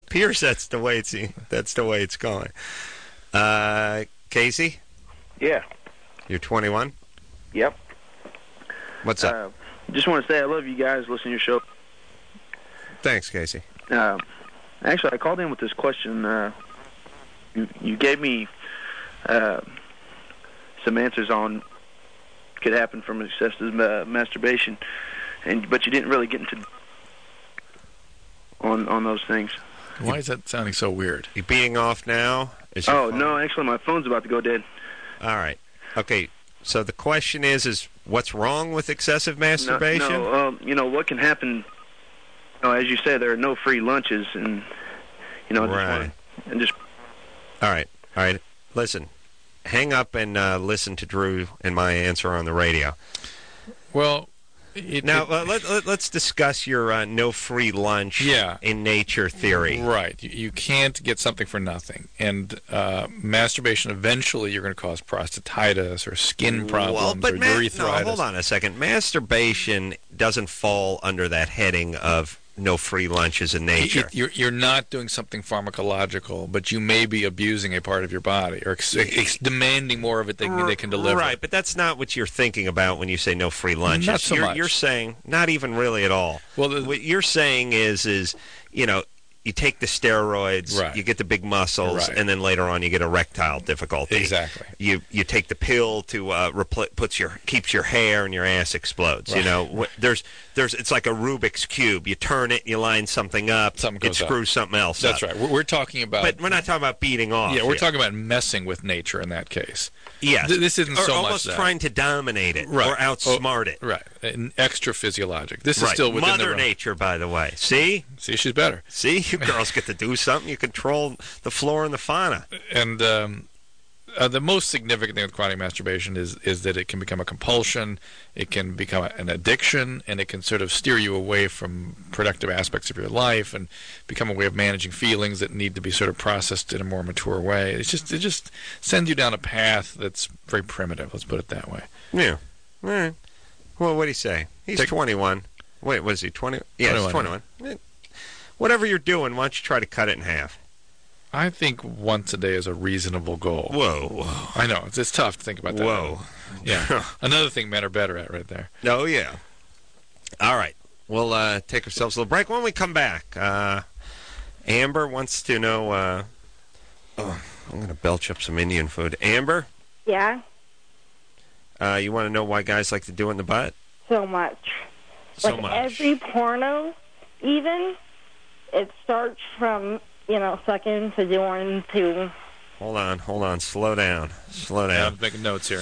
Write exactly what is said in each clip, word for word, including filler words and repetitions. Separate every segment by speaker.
Speaker 1: appears that's the way it's that's the way it's going. Uh, Casey?
Speaker 2: Yeah.
Speaker 1: You're twenty-one?
Speaker 2: Yep.
Speaker 1: What's up?
Speaker 2: Uh, just want to say I love you guys. Listen to your show.
Speaker 1: Thanks, Casey.
Speaker 2: Uh, actually, I called in with this question. Uh, you, you gave me uh, some answers on could happen from excessive uh, masturbation, and but you didn't really get into on on those things.
Speaker 3: Why is that sounding so weird?
Speaker 1: You being off now? Is your
Speaker 2: Oh
Speaker 1: phone-
Speaker 2: no, actually, my phone's about to go dead.
Speaker 1: All right. Okay. So the question is, is what's wrong with excessive masturbation?
Speaker 2: No, no um, you know what can happen. You know, as you say, there are no free lunches, and you know, just
Speaker 1: Right.
Speaker 2: wanna, and just
Speaker 1: All right. All right. Listen. Hang up and uh, listen to Drew and my answer on the radio.
Speaker 3: Well, it,
Speaker 1: now
Speaker 3: it,
Speaker 1: uh, let, let, let's discuss your uh, no free lunch
Speaker 3: Yeah.
Speaker 1: in nature theory.
Speaker 3: Right. You, you can't get something for nothing. And uh, masturbation, eventually you're going to cause prostatitis or skin problems
Speaker 1: Well, but
Speaker 3: or
Speaker 1: ma-
Speaker 3: urethritis.
Speaker 1: no, hold on a second. Masturbation doesn't fall under that heading of no free lunches in nature.
Speaker 3: It- you're, you're not doing something pharmacological, but you may be abusing a part of your body or ex- ex- demanding more of it than they can deliver.
Speaker 1: Right, but that's not what you're thinking about when you say no free lunches.
Speaker 3: Not so
Speaker 1: you're,
Speaker 3: much.
Speaker 1: You're saying not even really at all.
Speaker 3: Well, the-
Speaker 1: what you're saying is, is you know, you take the steroids,
Speaker 3: Right.
Speaker 1: you get the big muscles,
Speaker 3: Right.
Speaker 1: and then later on you get erectile difficulty.
Speaker 3: Exactly.
Speaker 1: You you take the pill to uh, repl- puts your keeps your hair and your ass explodes. You
Speaker 3: Right.
Speaker 1: know, Wh- there's there's it's like a Rubik's cube. You turn it, you line something up,
Speaker 3: Something
Speaker 1: it
Speaker 3: goes up.
Speaker 1: screws something else
Speaker 3: That's
Speaker 1: up.
Speaker 3: right. We're, we're talking about...
Speaker 1: But we're not talking about beating off.
Speaker 3: Yeah, we're
Speaker 1: here.
Speaker 3: talking about messing with nature in that case.
Speaker 1: Yes.
Speaker 3: Th- this isn't
Speaker 1: or
Speaker 3: so much
Speaker 1: almost
Speaker 3: that.
Speaker 1: trying to dominate it
Speaker 3: Right.
Speaker 1: or outsmart it.
Speaker 3: Right. And extra physiologic. This is
Speaker 1: Right.
Speaker 3: still within
Speaker 1: Mother
Speaker 3: the realm.
Speaker 1: Nature, by the way. See?
Speaker 3: See, she's better.
Speaker 1: See? You girls get to do something. You control the flora and the fauna.
Speaker 3: And um, uh, the most significant thing with chronic masturbation is is that it can become a compulsion, it can become a, an addiction, and it can sort of steer you away from productive aspects of your life and become a way of managing feelings that need to be sort of processed in a more mature way. It's just it just sends you down a path that's very primitive. Let's put it that way.
Speaker 1: Yeah. All right. Well, what do you say? He's
Speaker 3: Take-
Speaker 1: twenty-one. Wait, was he twenty? Yeah, he's
Speaker 3: twenty-one.
Speaker 1: twenty-one. Eh, Whatever you're doing, why don't you try to cut it in half?
Speaker 3: I think once a day is a reasonable goal.
Speaker 1: Whoa. Whoa.
Speaker 3: I know it's, it's tough to think about that.
Speaker 1: Whoa.
Speaker 3: Yeah. Another thing men are better at right there.
Speaker 1: Oh, yeah. All right. We'll uh, take ourselves a little break. When we come back, uh, Amber wants to know... Uh, oh, I'm going to belch up some Indian food. Amber,
Speaker 4: Yeah,
Speaker 1: uh, you want to know why guys like to do it in the butt?
Speaker 4: so much.
Speaker 1: So
Speaker 4: like
Speaker 1: much.
Speaker 4: every porno, even, it starts from, you know, sucking to doing to...
Speaker 1: Hold on, hold on. Slow down. Slow
Speaker 3: Yeah,
Speaker 1: down.
Speaker 3: I'm making notes here.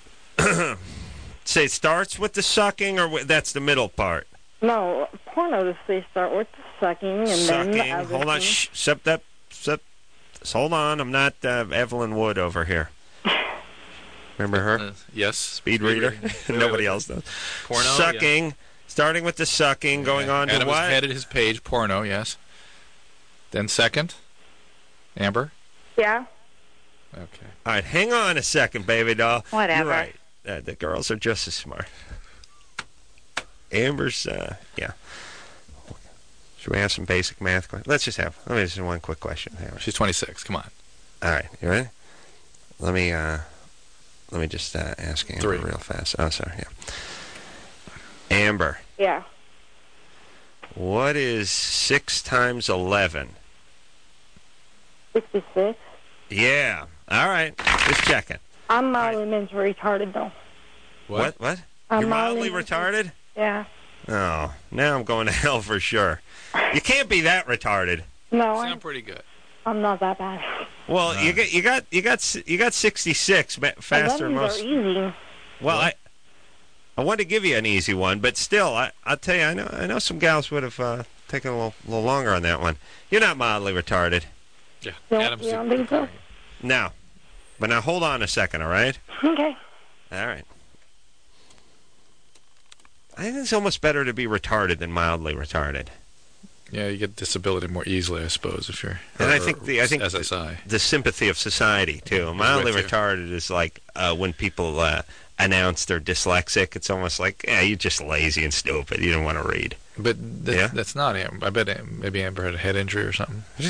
Speaker 1: Say it starts with the sucking, or wi- that's the middle part?
Speaker 4: No, pornos, they start with the sucking and then the
Speaker 1: Sucking.
Speaker 4: other
Speaker 1: Hold on.
Speaker 4: thing.
Speaker 1: Shh. Sip that. Sip. Hold on. I'm not uh, Evelyn Wood over here. Remember her?
Speaker 3: Uh, yes.
Speaker 1: Speed reader. Nobody else does.
Speaker 3: Porno,
Speaker 1: Sucking. Starting with the sucking, going on to
Speaker 3: Adam
Speaker 1: what?
Speaker 3: has headed his page, porno, yes. Then second, Amber.
Speaker 4: Yeah,
Speaker 3: Okay.
Speaker 1: All right. Hang on a second, baby doll.
Speaker 4: Whatever.
Speaker 1: You're right. Uh, the girls are just as smart. Amber's, uh, yeah. Should we have some basic math questions? Let's just have, let me just one quick question. Amber.
Speaker 3: She's twenty-six. Come on.
Speaker 1: All right, you ready? Let me, uh, let me just uh, ask Amber
Speaker 3: Three.
Speaker 1: real fast. Oh, sorry, yeah. Amber,
Speaker 4: yeah.
Speaker 1: what is six times eleven?
Speaker 4: sixty-six.
Speaker 1: Yeah. All right. Just checking.
Speaker 4: I'm mildly mentally retarded, though.
Speaker 1: What? What?
Speaker 4: I'm
Speaker 1: You're mildly
Speaker 4: mildly
Speaker 1: retarded?
Speaker 4: Yeah.
Speaker 1: Oh, now I'm going to hell for sure. You can't be that retarded.
Speaker 4: No,
Speaker 3: Sound
Speaker 4: I'm,
Speaker 3: pretty good.
Speaker 4: I'm not that bad.
Speaker 1: Well, you got you got you got s- you got sixty-six ma- faster than
Speaker 4: Elevens
Speaker 1: most.
Speaker 4: are easy.
Speaker 1: Well, I I wanted to give you an easy one, but still, I I'll tell you, I know I know some gals would have uh, taken a little, little longer on that one. You're not mildly retarded.
Speaker 3: Yeah.
Speaker 4: No,
Speaker 3: Adam's
Speaker 4: you don't think so?
Speaker 1: No. But now hold on a second, all right?
Speaker 4: Okay.
Speaker 1: All right. I think it's almost better to be retarded than mildly retarded.
Speaker 3: Yeah, you get disability more easily, I suppose, if you're.
Speaker 1: And
Speaker 3: or-
Speaker 1: I think the I think
Speaker 3: S S I.
Speaker 1: the sympathy of society too. Mildly
Speaker 3: with you.
Speaker 1: retarded is like uh, when people uh, announce they're dyslexic. It's almost like, yeah, you're just lazy and stupid. You don't want to read.
Speaker 3: But that,
Speaker 1: Yeah?
Speaker 3: that's not Amber. I bet Am- maybe Amber had a head injury or something.